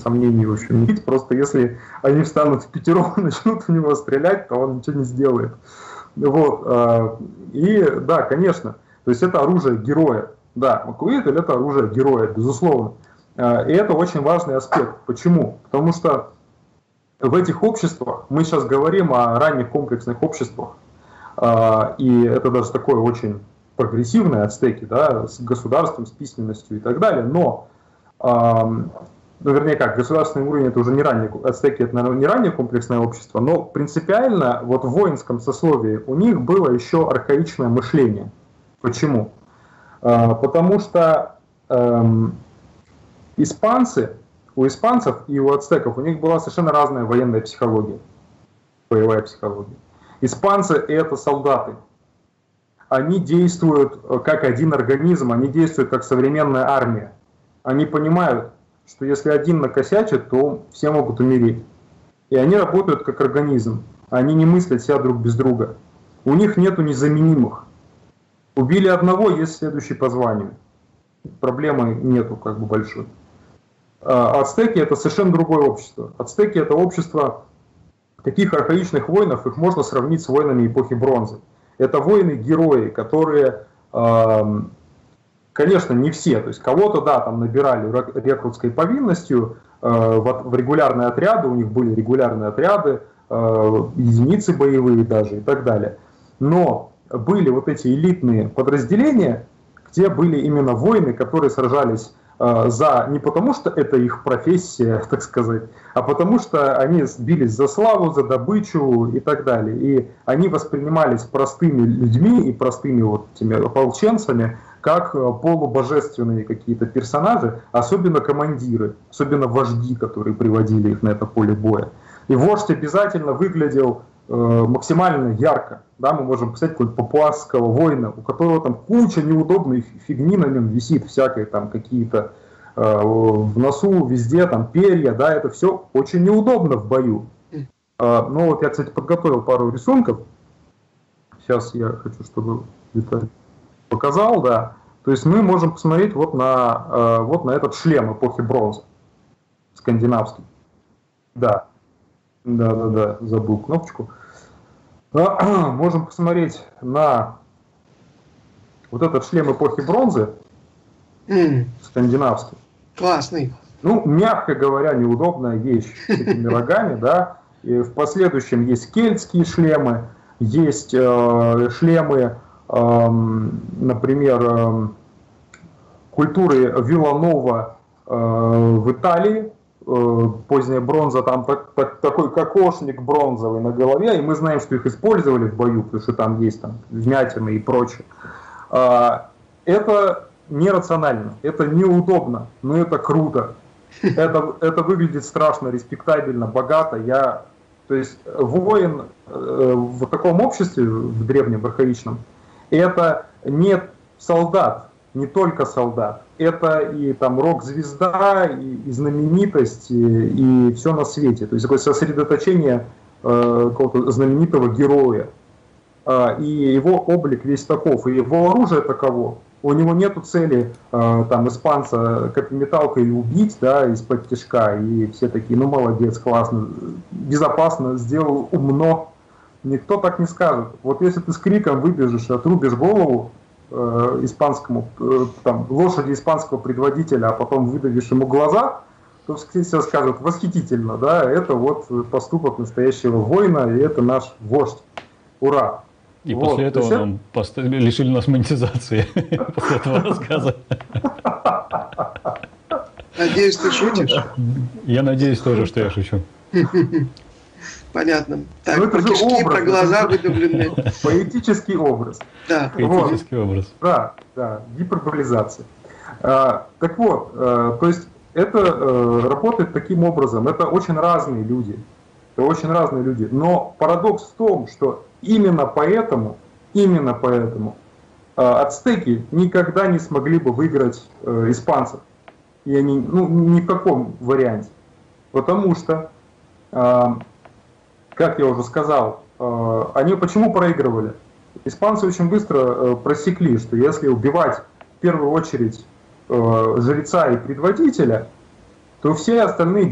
сомнений, в общем, нет. Просто если они встанут в пятером и начнут в него стрелять, то он ничего не сделает. Вот. И да, конечно, то есть это оружие героя. Да, Макуиталь — это оружие героя, безусловно. И это очень важный аспект. Почему? Потому что в этих обществах, мы сейчас говорим о ранних комплексных обществах, и это даже такое очень прогрессивное ацтеки, да, с государством, с письменностью и так далее, но, вернее как, государственный уровень — это уже не раннее, ацтеки — это, наверное, не раннее комплексное общество, но принципиально вот в воинском сословии у них было еще архаичное мышление. Почему? Потому что у испанцев и у ацтеков у них была совершенно разная военная психология, боевая психология. Испанцы — это солдаты. Они действуют как один организм, они действуют как современная армия. Они понимают, что если один накосячит, то все могут умереть. И они работают как организм. Они не мыслят себя друг без друга. У них нету незаменимых. Убили одного, есть следующий по званию. Проблемы нету как бы большой. Ацтеки — это совершенно другое общество. Ацтеки — это общество таких архаичных воинов, их можно сравнить с воинами эпохи бронзы. Это воины-герои, которые, конечно, не все, то есть кого-то, да, там набирали рекрутской повинностью в регулярные отряды, у них были регулярные отряды, единицы боевые даже и так далее. Но были вот эти элитные подразделения, где были именно воины, которые сражались не потому, что это их профессия, так сказать, а потому что они бились за славу, за добычу и так далее. И они воспринимались простыми людьми и простыми вот этими ополченцами как полубожественные какие-то персонажи, особенно командиры, особенно вожди, которые приводили их на это поле боя. И вождь обязательно выглядел максимально ярко. Да, мы можем посмотреть какого-нибудь папуасского воина, у которого там куча неудобной фигни на нем висит, всякие там какие-то в носу, везде там перья, да, это все очень неудобно в бою. Но вот я, кстати, подготовил пару рисунков. Сейчас я хочу, чтобы Виталий показал, да. То есть мы можем посмотреть вот на этот шлем эпохи бронзы, скандинавский. Да. Да, забыл кнопочку. Можем посмотреть на вот этот шлем эпохи бронзы, скандинавский. Классный. Ну, мягко говоря, неудобная вещь с этими рогами, да. И в последующем есть кельтские шлемы, есть шлемы, например, культуры Виланова в Италии. Поздняя бронза, там такой кокошник бронзовый на голове, и мы знаем, что их использовали в бою, потому что там есть там вмятины и прочее. Это нерационально, это неудобно, но это круто. Это выглядит страшно, респектабельно, богато. То есть воин в таком обществе, в древнем, в архаичном, это не солдат, не только солдат. Это и там рок-звезда, и знаменитость, и все на свете. То есть такое сосредоточение какого-то знаменитого героя. И его облик весь таков, и его оружие таково. У него нету цели там испанца копьеметалкой убить, да, из-под тишка. И все такие, ну молодец, классно, безопасно сделал, умно. Никто так не скажет. Вот если ты с криком выбежишь и отрубишь голову испанскому, там, лошади испанского предводителя, а потом выдавишь ему глаза, то все скажут: восхитительно, да, это вот поступок настоящего воина, и это наш вождь. Ура! И вот, после этого нам лишили нас монетизации, после этого рассказа. Надеюсь, ты шутишь? Я надеюсь тоже, что я шучу. Понятно. Так, про кишки, про глаза выдавленные. Поэтический образ. Да. Поэтический образ. Да, гиперболизация. Так вот, то есть это работает таким образом. Это очень разные люди. Но парадокс в том, что именно поэтому ацтеки никогда не смогли бы выиграть испанцев. И они, ни в каком варианте. Потому что, как я уже сказал, они почему проигрывали? Испанцы очень быстро просекли, что если убивать в первую очередь жреца и предводителя, то все остальные